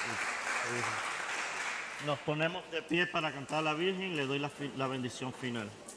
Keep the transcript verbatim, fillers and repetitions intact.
Nos ponemos de pie para cantar a la Virgen y le doy la, fi- la bendición final.